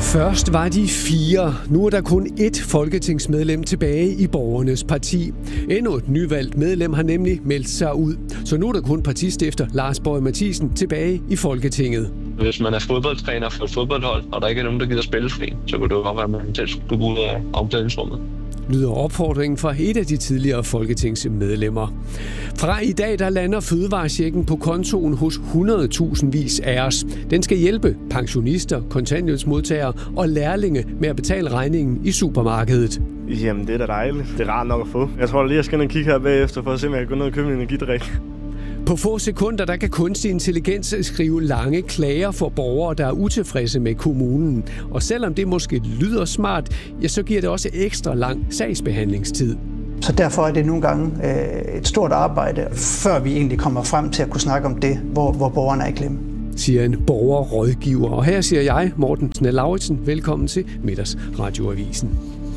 Først var de 4. Nu er der kun ét folketingsmedlem tilbage i Borgernes Parti. Endnu et nyvalgt medlem har nemlig meldt sig ud. Så nu er der kun partistifter Lars Boje Mathiesen tilbage i Folketinget. Hvis man er fodboldtræner for et fodboldhold, og der ikke er nogen, der gider spille for en, så kunne det jo godt være, at man selv skulle gå ud af omklædningsrummet. Lyder opfordringen fra et af de tidligere folketingsmedlemmer. Fra i dag der lander fødevarechecken på kontoen hos 100.000 vis af os. Den skal hjælpe pensionister, kontanthjælpsmodtagere og lærlinge med at betale regningen i supermarkedet. Jamen, det er da dejligt. Det er rart nok at få. Jeg tror lige, jeg skal ind og kigge her bagefter, for at se, om jeg kan gå ned og købe en energidrik. På få sekunder der kan kunstig intelligens skrive lange klager for borgere, der er utilfredse med kommunen. Og selvom det måske lyder smart, ja, så giver det også ekstra lang sagsbehandlingstid. Så derfor er det nogle gange et stort arbejde, før vi egentlig kommer frem til at kunne snakke om det, hvor borgerne er i klemme. Siger en borgerrådgiver. Og her siger jeg, Morten Snell-Lauritsen, velkommen til Middagsradioavisen.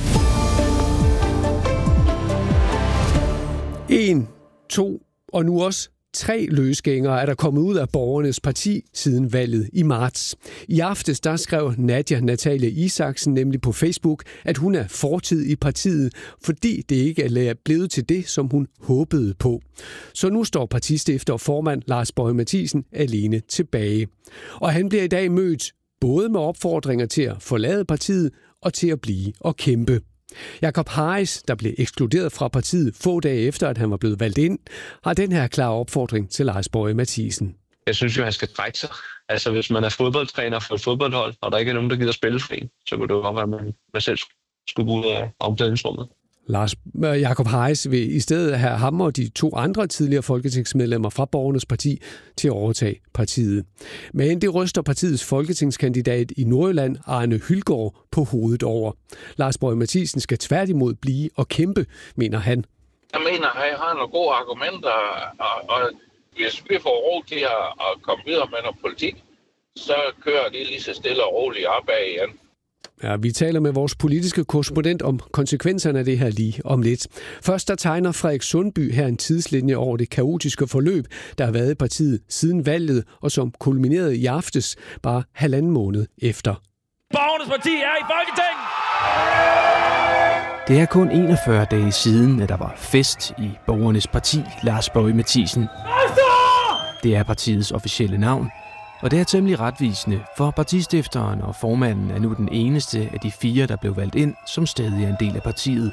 1, 2 og nu også 3 løsgængere er der kommet ud af Borgernes Parti siden valget i marts. I aftes der skrev Nadia Natalie Isaksen nemlig på Facebook, at hun er fortid i partiet, fordi det ikke er blevet til det, som hun håbede på. Så nu står partistifter og formand Lars Boje Mathiesen alene tilbage. Og han bliver i dag mødt både med opfordringer til at forlade partiet og til at blive og kæmpe. Jakob Harris, der blev ekskluderet fra partiet få dage efter, at han var blevet valgt ind, har den her klare opfordring til Lars Boje Mathiesen. Jeg synes jo, han skal trække sig. Altså, hvis man er fodboldtræner for et fodboldhold, og der ikke er nogen, der gider spille for en, så kunne det jo godt være, at man selv skulle gå ud af omklædningsrummet. Jakob Harris vil i stedet have ham og de 2 andre tidligere folketingsmedlemmer fra Borgernes Parti til at overtage partiet. Men det ryster partiets folketingskandidat i Nordjylland, Arne Hylgaard, på hovedet over. Lars Boje Mathiesen skal tværtimod blive og kæmpe, mener han. Jeg mener, at jeg har nogle gode argumenter, og hvis vi får ro til at komme videre med noget politik, så kører det lige så stille og roligt opad igen. Ja, vi taler med vores politiske korrespondent om konsekvenserne af det her lige om lidt. Først der tegner Frederik Sundby her en tidslinje over det kaotiske forløb, der har været i partiet siden valget, og som kulminerede i aftes bare 1,5 måned efter. Borgernes Parti er i Folketinget! Det er kun 41 dage siden, at der var fest i Borgernes Parti, Lars Boje Mathiesen. Det er partiets officielle navn. Og det er temmelig retvisende, for partistifteren og formanden er nu den eneste af de 4, der blev valgt ind, som stadig er en del af partiet.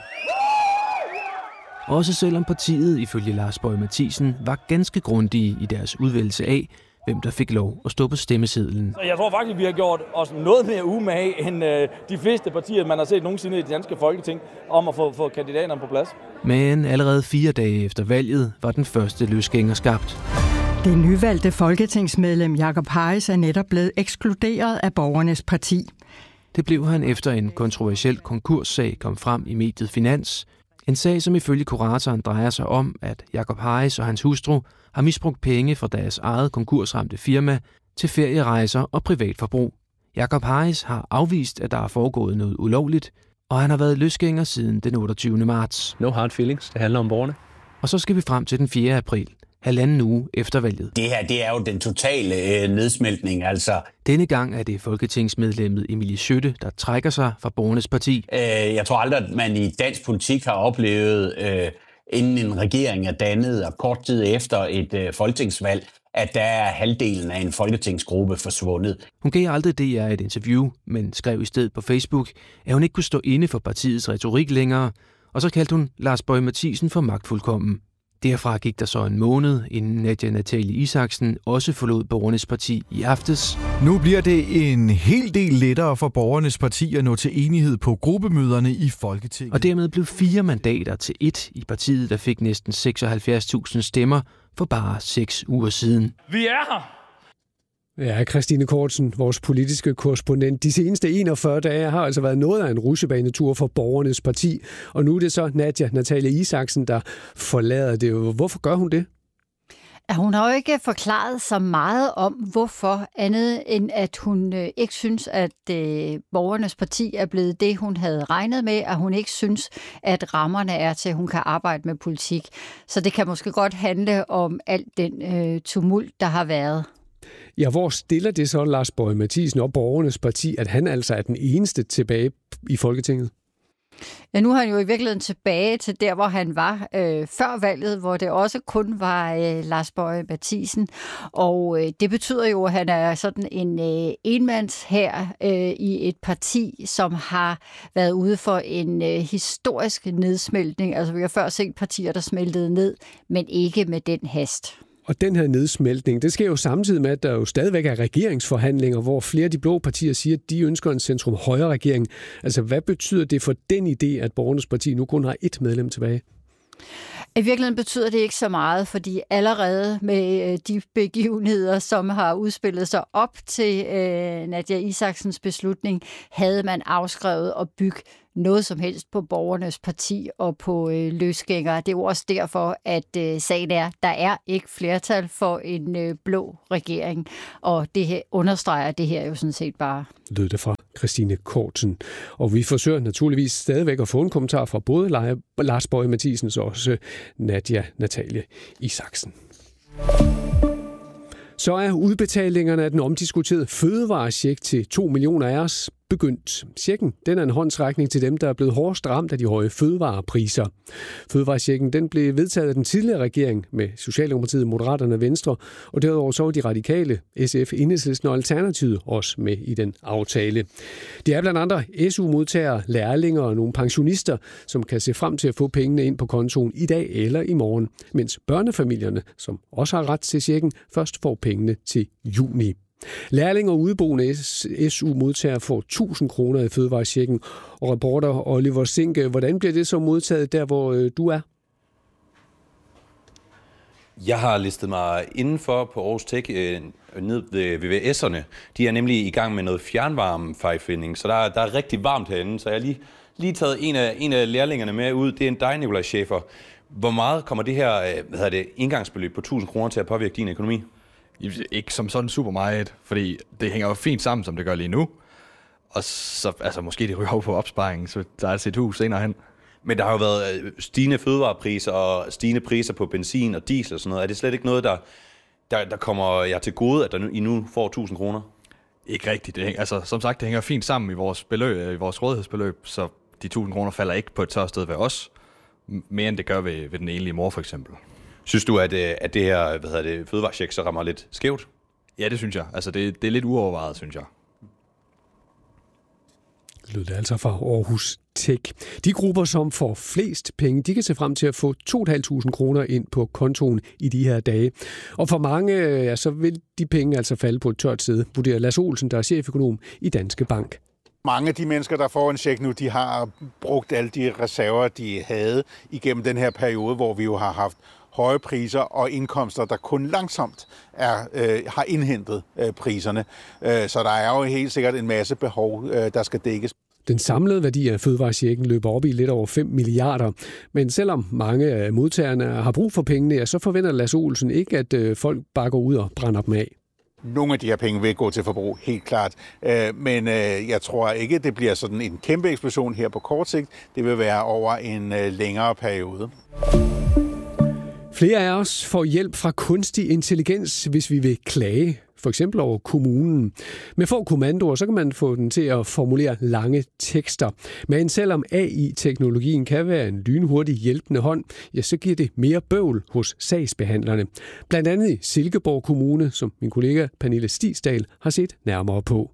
Også selvom partiet, ifølge Lars Boje Mathiesen, var ganske grundige i deres udvælgelse af, hvem der fik lov at stå på stemmesedlen. Jeg tror faktisk, vi har gjort os noget mere umage end de fleste partier, man har set nogensinde i det danske Folketing, om at få kandidaterne på plads. Men allerede 4 dage efter valget var den første løsgænger skabt. Det nyvalgte folketingsmedlem Jakob Harris er netop blevet ekskluderet af Borgernes Parti. Det blev han efter en kontroversiel konkurssag kom frem i mediet Finans. En sag, som ifølge kuratoren drejer sig om, at Jakob Harris og hans hustru har misbrugt penge fra deres eget konkursramte firma til ferierejser og privatforbrug. Jakob Harris har afvist, at der er foregået noget ulovligt, og han har været løsgænger siden den 28. marts. No hard feelings, det handler om borgerne. Og så skal vi frem til den 4. april. 1,5 uge efter valget. Det her, det er jo den totale nedsmeltning, altså. Denne gang er det folketingsmedlemmet Emilie Skytte, der trækker sig fra Borgernes Parti. Jeg tror aldrig, at man i dansk politik har oplevet, inden en regering er dannet, og kort tid efter et folketingsvalg, at der er halvdelen af en folketingsgruppe forsvundet. Hun gav aldrig DR et interview, men skrev i stedet på Facebook, at hun ikke kunne stå inde for partiets retorik længere, og så kaldte hun Lars Boje Mathiesen for magtfuldkommen. Derfra gik der så en måned, inden Nadia Natalie Isaksen også forlod Borgernes Parti i aftes. Nu bliver det en hel del lettere for Borgernes Parti at nå til enighed på gruppemøderne i Folketinget. Og dermed blev 4 mandater til 1 i partiet, der fik næsten 76.000 stemmer for bare 6 uger siden. Vi er her! Ja, Christine Kortsen, vores politiske korrespondent. De seneste 41 dage har altså været noget af en rutsjebanetur for Borgernes Parti. Og nu er det så Nadia Natalie Isaksen, der forlader det. Hvorfor gør hun det? Hun har jo ikke forklaret så meget om, hvorfor, andet end at hun ikke synes, at Borgernes Parti er blevet det, hun havde regnet med, at hun ikke synes, at rammerne er til, at hun kan arbejde med politik. Så det kan måske godt handle om alt den tumult, der har været. Ja, hvor stiller det så Lars Boje Mathiesen og Borgernes Parti, at han altså er den eneste tilbage i Folketinget? Ja, nu er han jo i virkeligheden tilbage til der, hvor han var før valget, hvor det også kun var Lars Boje Mathiesen. Og det betyder jo, at han er sådan en enmandshær i et parti, som har været ude for en historisk nedsmeltning. Altså vi har før set partier, der smeltede ned, men ikke med den hast. Og den her nedsmeltning, det sker jo samtidig med, at der jo stadigvæk er regeringsforhandlinger, hvor flere af de blå partier siger, at de ønsker en centrum-højre regering. Altså, hvad betyder det for den idé, at Borgernes Parti nu kun har ét medlem tilbage? I virkeligheden betyder det ikke så meget, fordi allerede med de begivenheder, som har udspillet sig op til Nadia Isaksens beslutning, havde man afskrevet at bygge noget som helst på Borgernes Parti og på løsgængere. Det er jo også derfor, at sagen er, der er ikke flertal for en blå regering, og det her understreger det her jo sådan set bare. Lød det fra Christine Kortsen. Og vi forsøger naturligvis stadigvæk at få en kommentar fra både Lars Boje Mathiesen og også Nadia Natalie Isaksen. Så er udbetalingerne af den omdiskuterede fødevarecheck til 2 millioner af os begyndt. Checken, den er en håndsrækning til dem, der er blevet hårdest ramt af de høje fødevarepriser. Fødevarechecken, den blev vedtaget af den tidligere regering med Socialdemokratiet, Moderaterne og Venstre, og derudover så var de radikale, SF, Enhedslisten og Alternativet også med i den aftale. Det er blandt andre SU-modtagere, lærlinger og nogle pensionister, som kan se frem til at få pengene ind på kontoen i dag eller i morgen, mens børnefamilierne, som også har ret til checken, først får pengene til juni. Lærling og udeboende SU-modtagere får 1.000 kroner i fødevarechecken, og reporter Oliver Sinke, hvordan bliver det så modtaget der, hvor du er? Jeg har listet mig indenfor på Aarhus Tech ned ved VVS'erne. De er nemlig i gang med noget fjernvarmefejlfinding, så der er rigtig varmt herinde, så jeg har lige taget en af lærlingerne med ud. Det er dig, Nikolaj Schäfer. Hvor meget kommer det her indgangsbeløb på 1.000 kroner til at påvirke din økonomi? Ikke som sådan super meget, fordi det hænger jo fint sammen, som det gør lige nu. Og så måske det ryger på opsparingen, så der er et hus senere hen. Men der har jo været stigende fødevarepriser og stigende priser på benzin og diesel og sådan noget. Er det slet ikke noget, der kommer jer til gode, at I nu får 1.000 kroner? Ikke rigtigt. Som sagt, det hænger fint sammen i vores rådighedsbeløb, så de 1.000 kroner falder ikke på et tørt sted ved os, mere end det gør ved den enlige mor for eksempel. Synes du, at det her fødevarecheck så rammer lidt skævt? Ja, det synes jeg. Altså, det er lidt uovervejet, synes jeg. Lød det altså fra Aarhus Tech. De grupper, som får flest penge, de kan se frem til at få 2.500 kroner ind på kontoen i de her dage. Og for mange, så vil de penge altså falde på et tørt sted, vurderer Lars Olsen, der er cheføkonom i Danske Bank. Mange af de mennesker, der får en check nu, de har brugt alle de reserver, de havde igennem den her periode, hvor vi jo har haft høje priser og indkomster, der kun langsomt har indhentet priserne. Så der er jo helt sikkert en masse behov, der skal dækkes. Den samlede værdi af fødevarechecken løber op i lidt over 5 milliarder. Men selvom mange af modtagerne har brug for pengene, så forventer Lars Olsen ikke, at folk bare går ud og brænder dem af. Nogle af de her penge vil gå til forbrug, helt klart. Men jeg tror ikke, det bliver sådan en kæmpe eksplosion her på kort sigt. Det vil være over en længere periode. Flere af os får hjælp fra kunstig intelligens, hvis vi vil klage, for eksempel over kommunen. Med få kommandoer, så kan man få den til at formulere lange tekster. Men selvom AI-teknologien kan være en lynhurtig hjælpende hånd, ja, så giver det mere bøvl hos sagsbehandlerne. Blandt andet i Silkeborg Kommune, som min kollega Pernille Stigsdal har set nærmere på.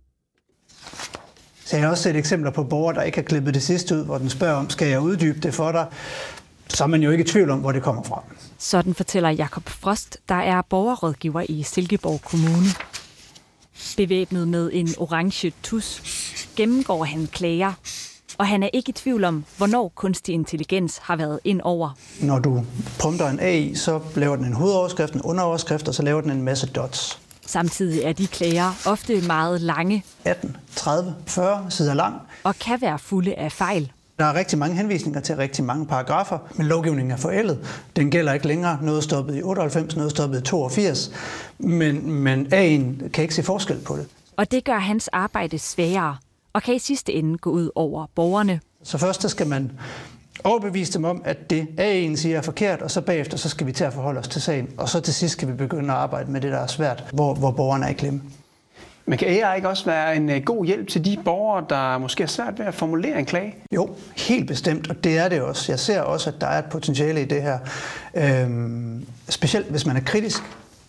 Så jeg har også set eksempler på borgere, der ikke har klippet det sidste ud, hvor den spørger om, skal jeg uddybe det for dig? Så er man jo ikke i tvivl om, hvor det kommer fra. Sådan fortæller Jakob Frost, der er borgerrådgiver i Silkeborg Kommune. Bevæbnet med en orange tus gennemgår han klager, og han er ikke i tvivl om, hvornår kunstig intelligens har været ind over. Når du prompter en AI, så laver den en hovedoverskrift, en underoverskrift, og så laver den en masse dots. Samtidig er de klager ofte meget lange. 18, 30, 40 sider lang. Og kan være fulde af fejl. Der er rigtig mange henvisninger til rigtig mange paragrafer, men lovgivningen er forældet. Den gælder ikke længere. Noget stoppet i 98, noget stoppet i 82. Men AI'en kan ikke se forskel på det. Og det gør hans arbejde sværere, og kan i sidste ende gå ud over borgerne. Så først skal man overbevise dem om, at det A1 siger er forkert, og så bagefter så skal vi til at forholde os til sagen. Og så til sidst skal vi begynde at arbejde med det, der er svært, hvor borgerne er i klemme. Men kan AI ikke også være en god hjælp til de borgere, der måske er svært ved at formulere en klage? Jo, helt bestemt, og det er det også. Jeg ser også, at der er et potentiale i det her. Specielt hvis man er kritisk.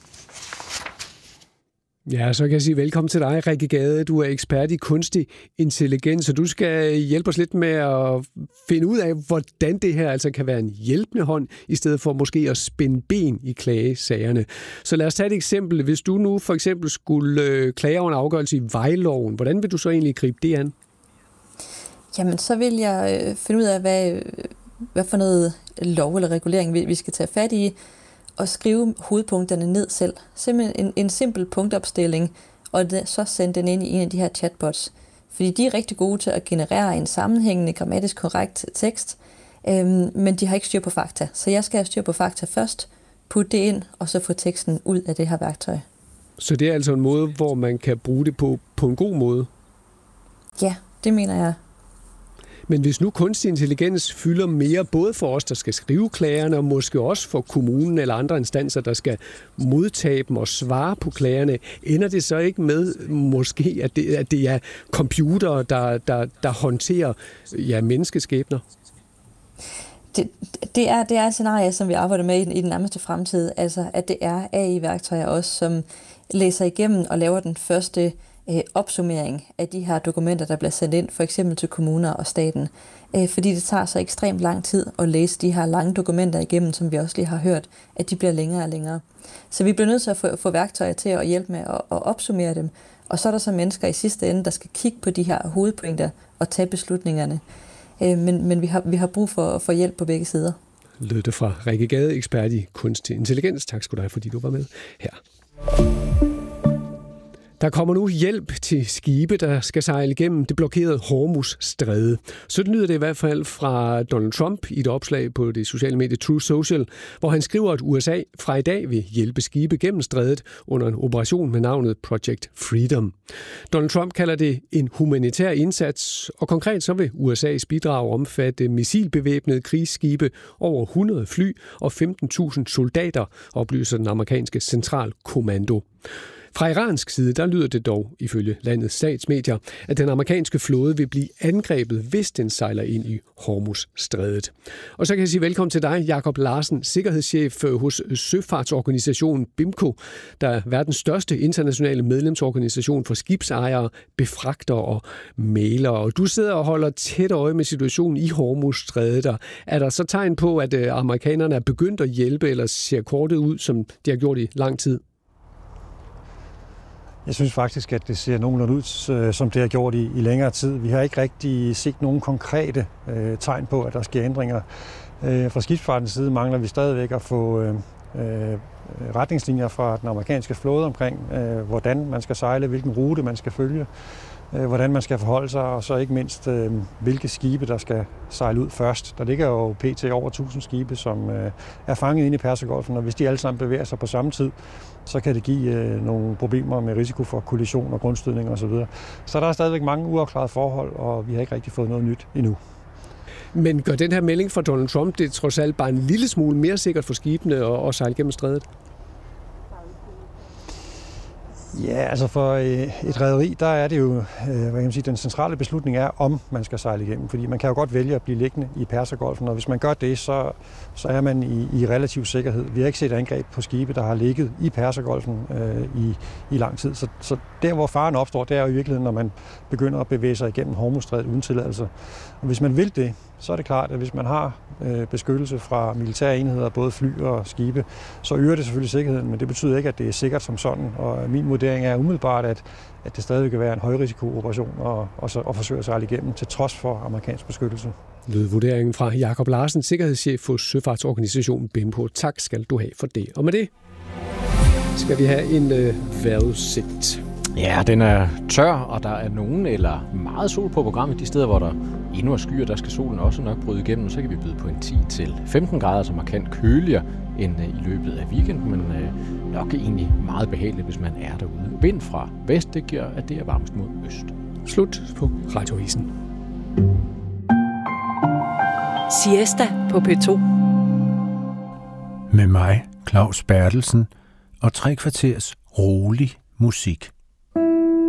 Ja, så kan jeg sige velkommen til dig, Rikke Gade. Du er ekspert i kunstig intelligens, og du skal hjælpe os lidt med at finde ud af, hvordan det her altså kan være en hjælpende hånd, i stedet for måske at spænde ben i klagesagerne. Så lad os tage et eksempel. Hvis du nu for eksempel skulle klage over en afgørelse i vejloven, hvordan vil du så egentlig gribe det an? Jamen, så vil jeg finde ud af, hvad for noget lov eller regulering vi skal tage fat i, og skrive hovedpunkterne ned selv. Simpelthen en simpel punktopstilling, og så sende den ind i en af de her chatbots. Fordi de er rigtig gode til at generere en sammenhængende, grammatisk korrekt tekst, men de har ikke styr på fakta. Så jeg skal have styr på fakta først, putte det ind, og så få teksten ud af det her værktøj. Så det er altså en måde, hvor man kan bruge det på en god måde? Ja, det mener jeg. Men hvis nu kunstig intelligens fylder mere, både for os, der skal skrive klagerne, og måske også for kommunen eller andre instanser, der skal modtage dem og svare på klagerne, ender det så ikke med måske, at det er computere, der håndterer menneskeskæbner? Det er et scenarie, som vi arbejder med i den nærmeste fremtid. Altså, at det er AI-værktøjer også, som læser igennem og laver den første opsummering af de her dokumenter, der bliver sendt ind, for eksempel til kommuner og staten. Fordi det tager så ekstremt lang tid at læse de her lange dokumenter igennem, som vi også lige har hørt, at de bliver længere og længere. Så vi bliver nødt til at få værktøjer til at hjælpe med at opsummere dem. Og så er der så mennesker i sidste ende, der skal kigge på de her hovedpointer og tage beslutningerne. Men vi har brug for hjælp på begge sider. Lød det fra Rikke Gade, ekspert i kunstig intelligens. Tak skal du have, fordi du var med her. Der kommer nu hjælp til skibe, der skal sejle igennem det blokerede Hormuz-stræde. Så lyder det i hvert fald fra Donald Trump i et opslag på det sociale medie Truth Social, hvor han skriver, at USA fra i dag vil hjælpe skibe gennem strædet under en operation med navnet Project Freedom. Donald Trump kalder det en humanitær indsats, og konkret så vil USA's bidrag omfatte missilbevæbnede krigsskibe, over 100 fly og 15.000 soldater, oplyser den amerikanske centralkommando. Fra iransk side, der lyder det dog, ifølge landets statsmedier, at den amerikanske flåde vil blive angrebet, hvis den sejler ind i Hormuz-strædet. Og så kan jeg sige velkommen til dig, Jakob Larsen, sikkerhedschef hos søfartsorganisationen BIMCO, der er verdens største internationale medlemsorganisation for skibsejere, befragtere og mælere. Og du sidder og holder tæt øje med situationen i Hormuz-strædet. Er der så tegn på, at amerikanerne er begyndt at hjælpe, eller ser kortet ud, som de har gjort i lang tid? Jeg synes faktisk, at det ser nogenlunde ud, som det har gjort i længere tid. Vi har ikke rigtig set nogen konkrete tegn på, at der sker ændringer. Fra skibsfartens side mangler vi stadigvæk at få retningslinjer fra den amerikanske flåde omkring, hvordan man skal sejle, hvilken rute man skal følge, hvordan man skal forholde sig, og så ikke mindst, hvilke skibe, der skal sejle ud først. Der ligger jo pt. Over 1000 skibe, som er fanget inde i Persegolfen, og hvis de alle sammen bevæger sig på samme tid, så kan det give nogle problemer med risiko for kollision og grundstødning osv. Så der er stadigvæk mange uafklarede forhold, og vi har ikke rigtig fået noget nyt endnu. Men gør den her melding fra Donald Trump det trods alt bare en lille smule mere sikkert for skibene at sejle gennem strædet? Ja, altså for et rederi, der er det jo, hvad kan man sige, den centrale beslutning er, om man skal sejle igennem. Fordi man kan jo godt vælge at blive liggende i Persegolfen, og hvis man gør det, så er man i relativ sikkerhed. Vi har ikke set angreb på skibe, der har ligget i Persegolfen i lang tid. Så der, hvor faren opstår, det er jo i virkeligheden, når man begynder at bevæge sig igennem Hormuzstrædet uden tilladelse. Og hvis man vil det, så er det klart, at hvis man har beskyttelse fra militære enheder, både fly og skibe, så øger det selvfølgelig sikkerheden, men det betyder ikke, at det er sikkert som sådan. Og min vurdering er umiddelbart, at det stadig kan være en højrisikooperation og forsøge at sejle igennem, til trods for amerikansk beskyttelse. Lød vurderingen fra Jakob Larsen, sikkerhedschef for søfartsorganisationen BIMCO. Tak skal du have for det. Og med det skal vi have en vejrudsigt. Ja, den er tør, og der er nogen eller meget sol på programmet. De steder, hvor der endnu er skyer, der skal solen også nok bryde igennem. Så kan vi byde på en 10-15 grader, som er markant køligere end i løbet af weekenden, men nok egentlig meget behageligt, hvis man er derude. Vind fra vest, det gør, at det er varmest mod øst. Slut på Radioavisen. Siesta på P2. Med mig, Claus Bertelsen, og 3 kvarters rolig musik.